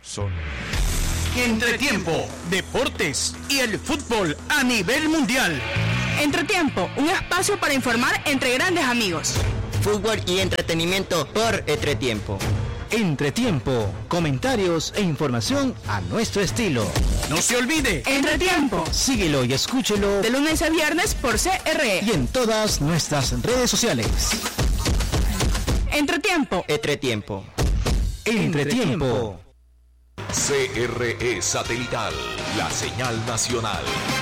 son Entretiempo, deportes y el fútbol a nivel mundial. Entretiempo, un espacio para informar entre grandes amigos. Fútbol y entretenimiento por Entretiempo. Entretiempo, comentarios e información a nuestro estilo. No se olvide, Entretiempo. Síguelo y escúchelo de lunes a viernes por CRE y en todas nuestras redes sociales. Entretiempo. Entretiempo. Entretiempo. CRE Satelital, la señal nacional.